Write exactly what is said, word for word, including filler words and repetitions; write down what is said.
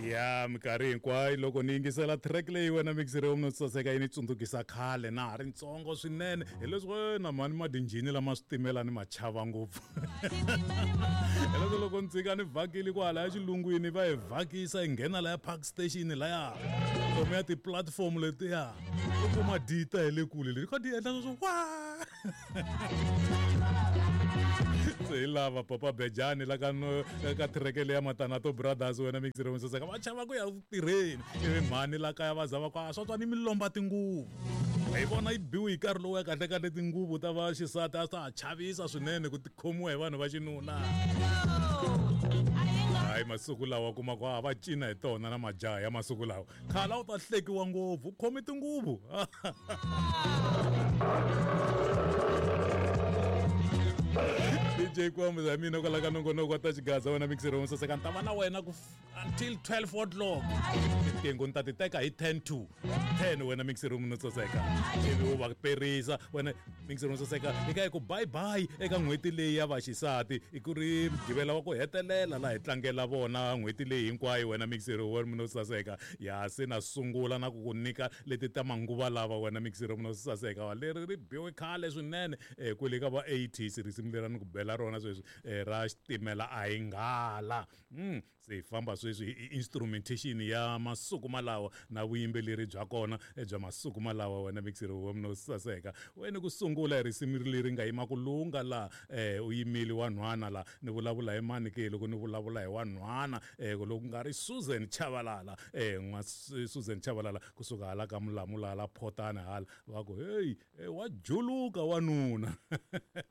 ya minkarhi hinkwayo loko ni yingisela track leyi wena mixer yo no saseka yi ni tsundzukisa khale na ha ri ntsongo swinene hi leswi wena mani madinjini lama switimela ni machava ngopfu hi leswi loko ni tsika ni vhakile kwalaya xilungwini va hi vhakisa hi nghena laya park station laya lomu ya tiplatform letiya u kuma dita hi le kule leyi kha ti endla swo wa se lava papa Bejani la ka no ka trekele ya Matanato Brothers wena mixer yo saseka va chava ku ya tirheni ivi mhani la kaya va zava kwa swa ni milomba tinguvu hi vona yi biwi hi nkarhi lowu ya kahle kahle tinguvu ta va xisati a ta chavisa swinene ku tikhomiwa hi vanhu va xinuna hayi masiku lawa kuma ku va cina hi tona na majaha ya masiku lawa khala u ta hlekiwa ngopfu u khomi tinguvu D J Kwambu za mina kwala ka nongonoko ta xigaza wena mixer yo saseka ni ta va na wena ku until twelve o'clock tingo ni ta ti teka hi ten to ten wena mixer yo saseka ivi u va perisa wena mixer yo saseka eka ku bye bye eka n'hweti leyi ya vaxisati i ku ri mugqivela wa ku hetelela la hi tlangela vona n'hweti leyi hinkwayo wena mixer yo saseka ya se na sungula na ku ku nyika leti ta manguva lava wena mixer yo saseka wa leri ri biwe khale swinene kwele ka va eighties risimu lera ni ku bela rona sweswi ra xitimela a hi nghala mm se hi famba sweswi instrumentation ya masiku malawa na vuyimbeleri bya kona bya masiku malawa wena mixer yo saseka wena ku sungula hi risimu leri nga yima ku lunga la eh u yimile wa nhwana la ni vulavula hi mani ke loko ni vulavula hi wa nhwana eh loko nga ri Susan Chabalala eh nwa Susan Chabalala kusuka hala ka Mulamula la Photana hala va ku hey wa juluka wanuna